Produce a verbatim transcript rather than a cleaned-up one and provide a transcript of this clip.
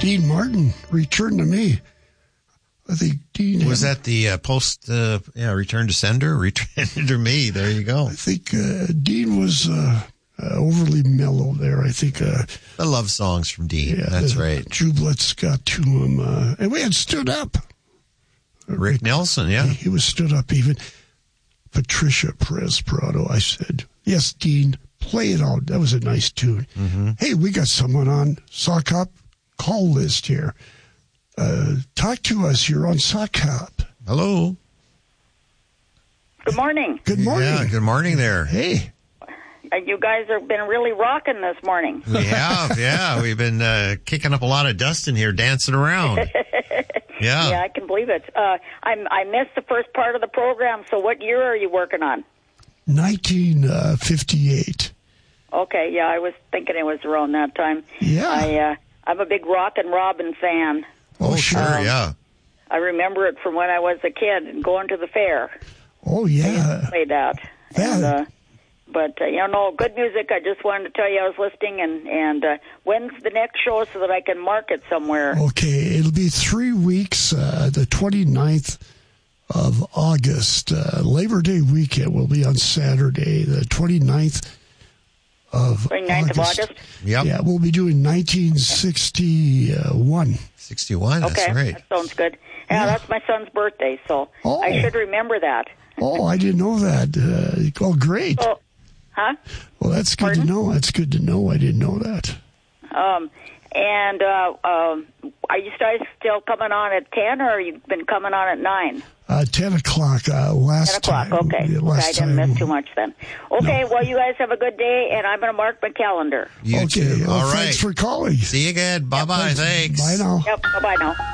Dean Martin, Return to Me. I think Dean was had, that the uh, post, uh, yeah, Return to Sender, Return to Me. There you go. I think uh, Dean was uh, uh, overly mellow there. I think uh, the love songs from Dean. yeah, That's the right. Jublets got to him, uh, and we had Stood Up. Rick, Rick Nelson, yeah, he, he was stood up. Even Patricia Perez Prado. I said, "Yes, Dean, play it out." That was a nice tune. Mm-hmm. Hey, we got someone on Sock Hop call list here. Uh, talk to us. You're on Sock Hop. Hello. Good morning. Good morning. Yeah, good morning there. Hey. Uh, you guys have been really rocking this morning. We have, yeah. We've been uh, kicking up a lot of dust in here, dancing around. Yeah. Yeah, I can believe it. Uh, I, I missed the first part of the program, so what year are you working on? nineteen fifty-eight. Okay, yeah, I was thinking it was around that time. Yeah. I, uh, I'm a big Rockin' Robin fan. Oh, sure, Um, yeah. I remember it from when I was a kid and going to the fair. Oh, yeah. Play that. That- And, uh, but, uh, you know, good music. I just wanted to tell you I was listening. And, and uh, when's the next show so that I can mark it somewhere? Okay, it'll be three weeks, uh, the twenty-ninth of August. Uh, Labor Day weekend will be on Saturday, the twenty-ninth of twenty-ninth August. of August? Yep. Yeah, we'll be doing nineteen sixty-one. sixty-one, that's Okay, right. that sounds good. Yeah, Yeah. that's my son's birthday, so Oh. I should remember that. Oh, I didn't know that. Uh, oh, great. So, huh? Well, that's good Pardon? to know. That's good to know. I didn't know that. Um, and uh, um, are you guys still coming on at ten, or you been coming on at nine? Uh, ten o'clock uh, last ten o'clock, time. okay. Yeah, okay. last I didn't time. miss too much then. Okay, No. well, you guys have a good day, and I'm going to mark my calendar. You Okay, too. well, All right. thanks for calling. See you again. Bye-bye. Thanks. Bye now. Yep, bye-bye now.